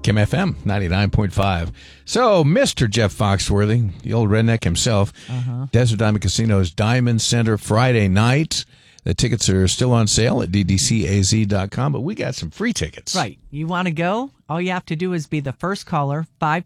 Kim FM 99.5. So, Mr. Jeff Foxworthy, the old redneck himself, Desert Diamond Casino's Diamond Center Friday night. The tickets are still on sale at ddcaz.com, but we got some free tickets. Right. You want to go? All you have to do is be the first caller,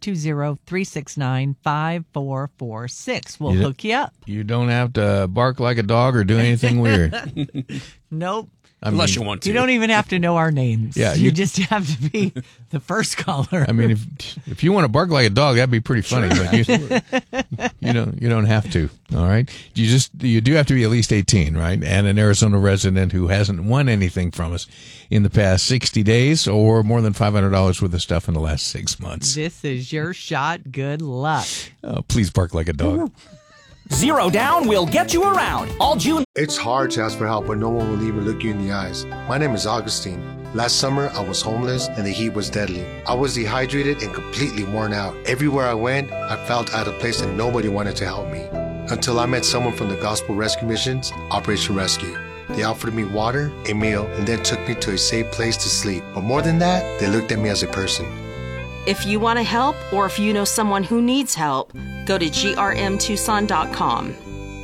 520-369-5446. We'll hook you up. You don't have to bark like a dog or do anything weird. Nope. Unless you want to. You don't even have to know our names. Yeah, you just have to be the first caller. I mean, if you want to bark like a dog, that'd be pretty funny. But you don't have to. All right. You do have to be at least 18, right? And an Arizona resident who hasn't won anything from us in the past 60 days or more than $500 worth of stuff in the last 6 months. This is your shot. Good luck. Oh, please bark like a dog. Zero Down will get you around all June. It's hard to ask for help when no one will even look you in the eyes. My name is Augustine. Last summer, I was homeless and the heat was deadly. I was dehydrated and completely worn out. Everywhere I went, I felt out of place and nobody wanted to help me. Until I met someone from the Gospel Rescue Mission's Operation Rescue. They offered me water, a meal, and then took me to a safe place to sleep. But more than that, they looked at me as a person. If you want to help or if you know someone who needs help, go to grmtucson.com.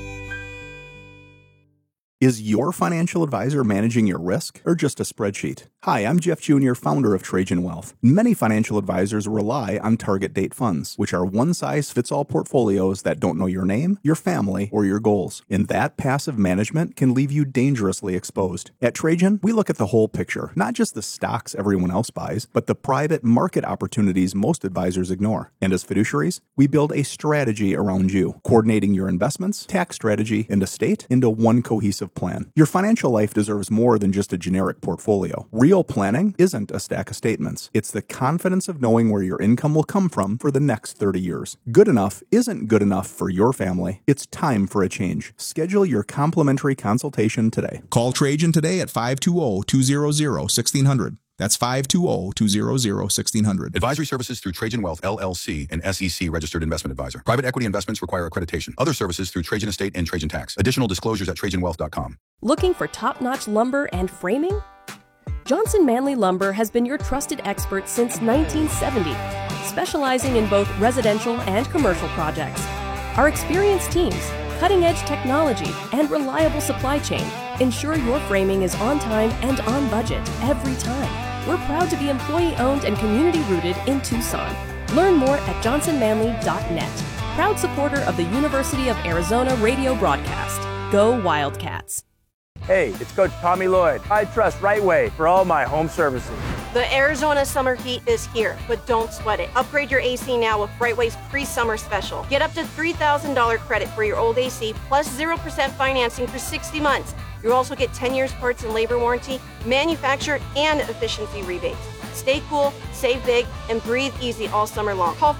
Is your financial advisor managing your risk or just a spreadsheet? Hi, I'm Jeff Jr., founder of Trajan Wealth. Many financial advisors rely on target date funds, which are one-size-fits-all portfolios that don't know your name, your family, or your goals. And that passive management can leave you dangerously exposed. At Trajan, we look at the whole picture, not just the stocks everyone else buys, but the private market opportunities most advisors ignore. And as fiduciaries, we build a strategy around you, coordinating your investments, tax strategy, and estate into one cohesive plan. Your financial life deserves more than just a generic portfolio. Real planning isn't a stack of statements. It's the confidence of knowing where your income will come from for the next 30 years. Good enough isn't good enough for your family. It's time for a change. Schedule your complimentary consultation today. Call Trajan today at 520-200-1600. That's 520-200-1600. Advisory services through Trajan Wealth, LLC, an SEC registered investment advisor. Private equity investments require accreditation. Other services through Trajan Estate and Trajan Tax. Additional disclosures at TrajanWealth.com. Looking for top-notch lumber and framing? Johnson Manley Lumber has been your trusted expert since 1970, specializing in both residential and commercial projects. Our experienced teams, cutting-edge technology, and reliable supply chain ensure your framing is on time and on budget every time. We're proud to be employee-owned and community-rooted in Tucson. Learn more at johnsonmanley.net. Proud supporter of the University of Arizona radio broadcast. Go Wildcats. Hey, it's Coach Tommy Lloyd. I trust Right Way for all my home services. The Arizona summer heat is here, but don't sweat it. Upgrade your AC now with Right Way's pre-summer special. Get up to $3,000 credit for your old AC plus 0% financing for 60 months. You'll also get 10 years parts and labor warranty, manufacturer, and efficiency rebates. Stay cool, save big, and breathe easy all summer long. Call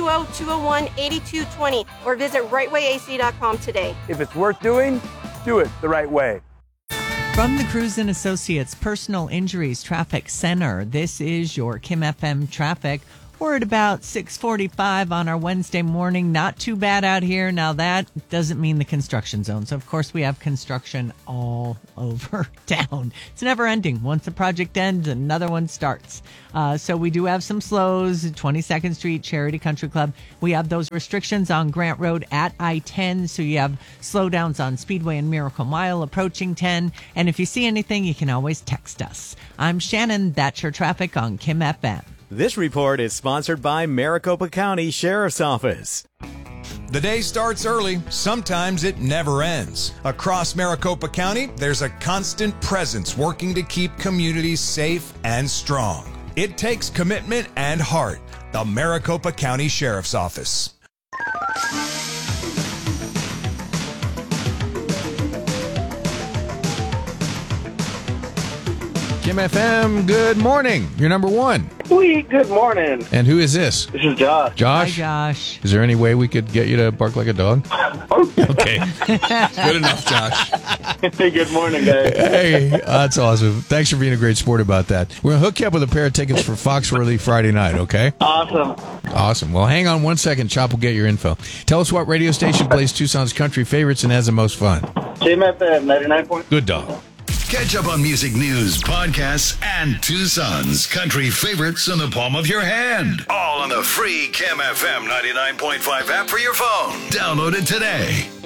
520-201-8220 or visit rightwayac.com today. If it's worth doing, do it the right way. From the Cruz and Associates Personal Injuries Traffic Center, this is your Kim FM traffic. We're at about 6:45 on our Wednesday morning. Not too bad out here. Now, that doesn't mean the construction zone. So, of course, we have construction all over town. It's never ending. Once the project ends, another one starts. So we do have some slows. 22nd Street, Charity Country Club. We have those restrictions on Grant Road at I-10. So you have slowdowns on Speedway and Miracle Mile approaching 10. And if you see anything, you can always text us. I'm Shannon. That's your traffic on Kim FM. This report is sponsored by Maricopa County Sheriff's Office. The day starts early. Sometimes it never ends. Across Maricopa County, there's a constant presence working to keep communities safe and strong. It takes commitment and heart. The Maricopa County Sheriff's Office. Kim FM, good morning. You're number one. Sweet, good morning. And who is this? This is Josh. Josh? Hi, Josh. Is there any way we could get you to bark like a dog? Okay. Good enough, Josh. Hey, good morning, guys. Hey, that's awesome. Thanks for being a great sport about that. We're going to hook you up with a pair of tickets for Foxworthy Friday night, okay? Awesome. Awesome. Well, hang on one second. Chop will get your info. Tell us what radio station plays Tucson's country favorites and has the most fun. Kim FM 99. Good dog. Catch up on music news, podcasts, and Tucson's country favorites in the palm of your hand. All on the free Kim FM 99.5 app for your phone. Download it today.